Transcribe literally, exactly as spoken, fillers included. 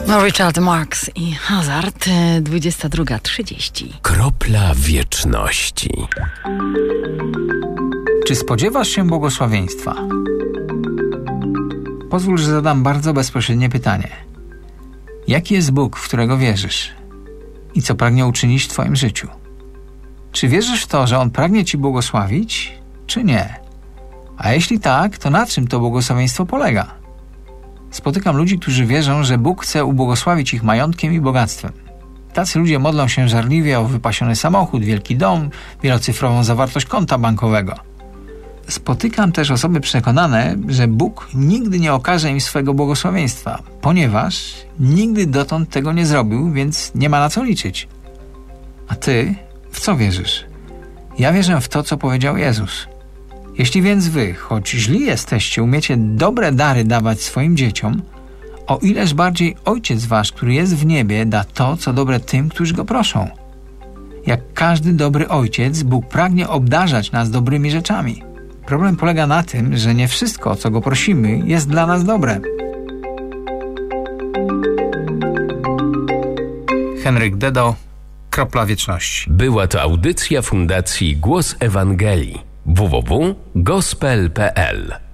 No, Richard Marx i Hazard, dwudziesta druga trzydzieści. Kropla wieczności. Czy spodziewasz się błogosławieństwa? Pozwól, że zadam bardzo bezpośrednie pytanie. Jaki jest Bóg, w którego wierzysz? I co pragnie uczynić w twoim życiu? Czy wierzysz w to, że On pragnie ci błogosławić, czy nie? A jeśli tak, to na czym to błogosławieństwo polega? Spotykam ludzi, którzy wierzą, że Bóg chce ubłogosławić ich majątkiem i bogactwem. Tacy ludzie modlą się żarliwie o wypasiony samochód, wielki dom, wielocyfrową zawartość konta bankowego. Spotykam też osoby przekonane, że Bóg nigdy nie okaże im swego błogosławieństwa, ponieważ nigdy dotąd tego nie zrobił, więc nie ma na co liczyć. A ty w co wierzysz? Ja wierzę w to, co powiedział Jezus. Jeśli więc wy, choć źli jesteście, umiecie dobre dary dawać swoim dzieciom, o ileż bardziej Ojciec wasz, który jest w niebie, da to, co dobre tym, którzy go proszą. Jak każdy dobry ojciec, Bóg pragnie obdarzać nas dobrymi rzeczami. Problem polega na tym, że nie wszystko, o co go prosimy, jest dla nas dobre. Henryk Dedo, Kropla wieczności. Była to audycja Fundacji Głos Ewangelii. w w w kropka gospel kropka p l